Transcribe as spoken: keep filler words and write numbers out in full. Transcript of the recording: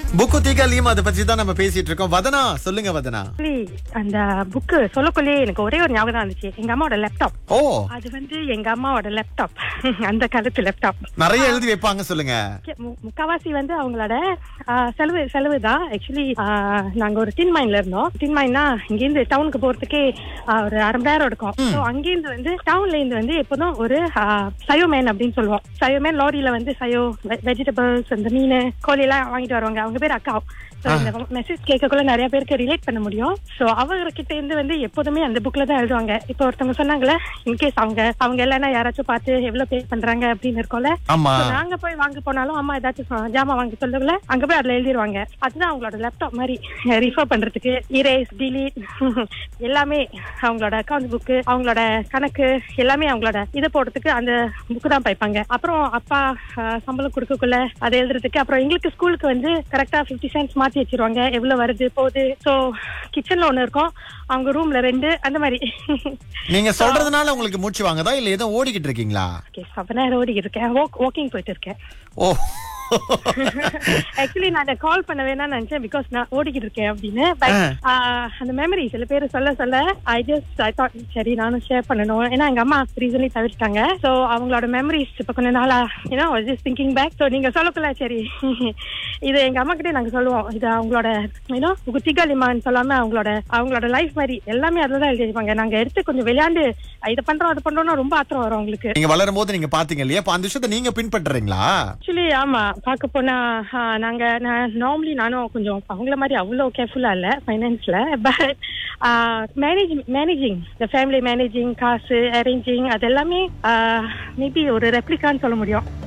Book தீகா Lima அதை பத்தி தான் நம்ம பேசிட்டு இருக்கோம். வதனா சொல்லுங்க வதனா. அந்த புக்கு சொல்லக்குள்ளே எனக்கு ஒரே ஒரு ஞாபகம் இருந்துச்சு. எங்க அம்மாவோட லேப்டாப். ஓ, அது வந்து எங்க அம்மாவோட லேப்டாப். அந்த காலத்து லேப்டாப் நிறைய எழுதி வைப்பாங்க. சொல்லுங்க. முக்காவாசி வந்து அவங்களோட செலவு செலவு தான். ஆக்சுவலி நாங்க ஒரு டின் மைன்ல இருந்தோம். டின் மைன்னா இங்கிருந்து டவுனுக்கு போறதுக்கே ஒரு அரை மணி நேரம் எடுக்கும். ஸோ அங்கிருந்து வந்து டவுன்ல இருந்து வந்து எப்போதும் ஒரு சயோ மேன் அப்படின்னு சொல்லுவோம். சயோ மேன் லாரியில வந்து சயோ வெஜிடபிள்ஸ், அந்த மீன், கோழி எல்லாம் வாங்கிட்டு வருவாங்க. அவங்க பேர் அக்கா. இந்த மெசேஜ் கேட்கக்குள்ள நிறைய பேருக்கு ரிலேட் பண்ண முடியும். சோ அவர்கிட்ட இருந்து வந்து எப்போதுமே அந்த புக்ல தான் எழுதுவாங்க. இப்ப ஒருத்தவங்க சொன்னாங்களே, இன்கேஸ் அவங்க அவங்க எல்லாம் யாராச்சும் பார்த்து எவ்வளவு பே பண்றாங்க அப்படின்னு இருக்கோம்ல, நாங்க போய் வாங்க போனாலும் அம்மா ஏதாச்சும் ஜாமா வாங்க சொல்லல, அங்க போய் அதுல எழுதிருவாங்க. அதுதான் அவங்களோட லேப்டாப் மாதிரி. ரிஃபர் பண்றதுக்கு இரேஸ், டிலீட் எல்லாமே அவங்களோட அக்கௌண்ட் புக்கு, அவங்களோட கணக்கு எல்லாமே அவங்களோட இதை போடுறதுக்கு அந்த புக்கு தான் பைப்பாங்க. அப்புறம் அப்பா சம்பளம் கொடுக்கக்குள்ள அதை எழுதுறதுக்கு, அப்புறம் எங்களுக்கு ஸ்கூலுக்கு வந்து கரெக்டா பிப்டி சென்ட்ஸ் மாத்தி வச்சிருவாங்க, எவ்வளவு வருது போகுது. சோ கிச்சன்ல ஒண்ணு இருக்கும், அவங்க ரூம்ல ரெண்டு, அந்த மாதிரி. நீங்க சொல்றதுனால உங்களுக்கு மூச்சு வாங்குதா இல்ல ஏதோ ஓடிக்கிட்டு இருக்கீங்களா? நேரம் ஓடிக்கிட்டு இருக்கேன், வாக்கிங் போயிட்டு இருக்கேன். ஓ, ஆக்சுவலி நான் கால் பண்ண வேணாம்னு நினைச்சேன், பிகாஸ் நான் ஓடிக்கிட்டு இருக்கேன் அப்படின்னு. அந்த மெமரி சில பேர் சொல்ல சொல்ல ஐ ஜஸ்ட் ஐ தாட் சரி நானும் ஷேர் பண்ணணும். ஏன்னா எங்க அம்மா ரீசன்லி தவிர்த்தாங்க. சோ அவங்களோட மெமரிஸ் இப்ப கொஞ்ச நாளா ஏன்னா ஜஸ்ட் திங்கிங் பேக். சோ நீங்க சொல்லக்குள்ள சரி இது எங்க அம்மா கிட்டே நாங்க சொல்லுவோம், இது அவங்களோட ஏன்னா குத்திகாலிமான்னு சொல்லாம அவங்களோட அவங்களோட லைஃப் மாதிரி எல்லாமே அதுலதான் எழுதிருப்பாங்க. நாங்க எடுத்து கொஞ்சம் விளையாண்டு இதை பண்றோம் அது பண்றோம்னா ரொம்ப ஆத்திரம் வரும் அவங்களுக்கு. நீங்க வளரும் போது நீங்க பாத்தீங்க இல்லையா, அந்த விஷயத்தை நீங்க பின்பற்றுறீங்களா? ஆக்சுவலி ஆமா, பார்க்க போனா நாங்க நார்மலி நானும் கொஞ்சம் அவங்கள மாதிரி அவ்வளவு கேர்ஃபுல்லா இல்ல ஃபைனான்ஸ்ல. But manage managing the family managing, காசு அரேஞ்சிங், அது எல்லாமே மேபி ஒரு ரெப்ளிகான்னு சொல்ல முடியும்.